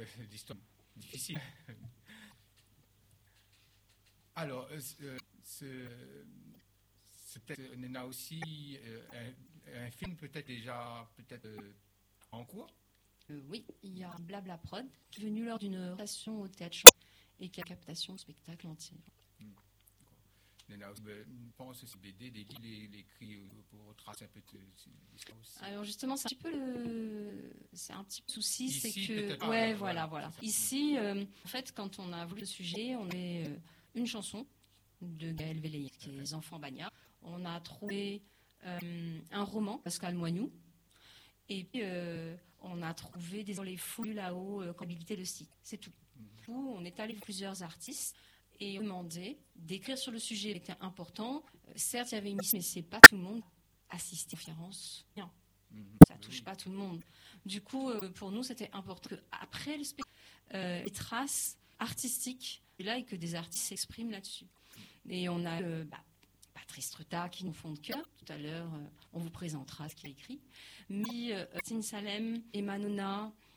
l'histoire difficile. Alors, c'est peut-être, on a aussi un film peut-être déjà en cours. Oui, il y a Blabla Prod qui est venu lors d'une rotation au théâtre et qui a captation de spectacle entier. Je pense aussi BD, des livres, les écrits pour retracer un peu l'histoire aussi. Alors justement, c'est un petit peu souci, Ici, c'est que voilà. Ici, en fait, quand on a voulu le sujet, on avait une chanson de Gaël Veilley, qui est Les Enfants Bagnards. On a trouvé un roman, Pascal Moignou, et puis on a trouvé les fouilles là-haut, comptabilité de site. C'est tout. On est allé voir plusieurs artistes. Et on demandait d'écrire sur le sujet. C'était important. Certes, il y avait une mission, mais c'est pas tout le monde assisté aux conférences. Non, ça touche pas tout le monde. Du coup, pour nous, c'était important qu'après le spectacle, les traces artistiques, là, et que des artistes s'expriment là-dessus. Et on a Patrice Truta qui nous font de cœur. Tout à l'heure, on vous présentera ce qu'il a écrit. Mais Tine Salem et Manona,